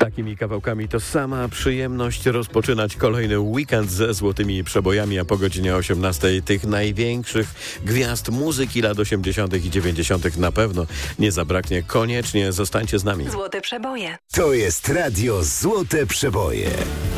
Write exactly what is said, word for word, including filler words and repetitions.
Takimi kawałkami to sama przyjemność rozpoczynać kolejny weekend ze złotymi przebojami, a po godzinie osiemnastej tych największych gwiazd muzyki lat osiemdziesiątych i dziewięćdziesiątych na pewno nie zabraknie. Koniecznie zostańcie z nami. Złote przeboje. To jest radio Złote Przeboje.